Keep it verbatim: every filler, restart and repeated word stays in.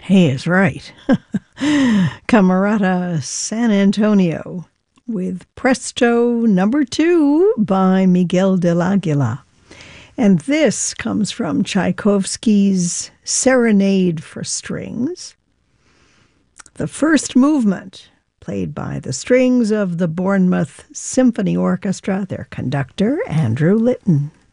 He is right. Camerata San Antonio with Presto Number Two by Miguel del Aguila. And this comes from Tchaikovsky's Serenade for Strings. The first movement, played by the strings of the Bournemouth Symphony Orchestra, their conductor, Andrew Litton.